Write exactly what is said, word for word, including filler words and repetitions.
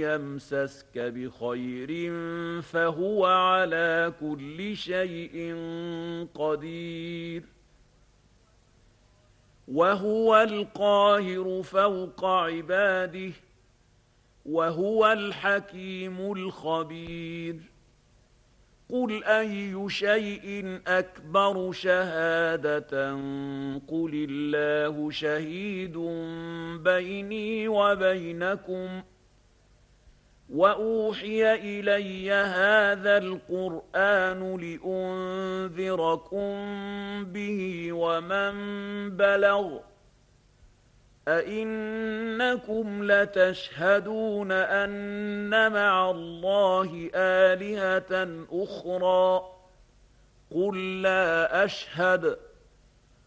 يمسسك بخير فهو على كل شيء قدير وهو القاهر فوق عباده وهو الحكيم الخبير قل أي شيء أكبر شهادة قل الله شهيد بيني وبينكم وأوحي إلي هذا القرآن لأنذركم به ومن بلغ أئنكم لتشهدون أن مع الله آلهة أخرى قل لا أشهد